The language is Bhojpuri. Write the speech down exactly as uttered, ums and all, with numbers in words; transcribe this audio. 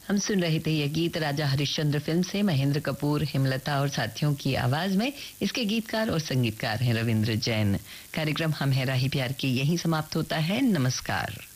हम सुन रहे थे यह गीत राजा हरिश्चंद्र फिल्म से। महेंद्र कपूर, हेमलता और साथियों की आवाज में। इसके गीतकार और संगीतकार हैं रविंद्र जैन। कार्यक्रम हम है राही प्यार की यहीं समाप्त होता है। नमस्कार।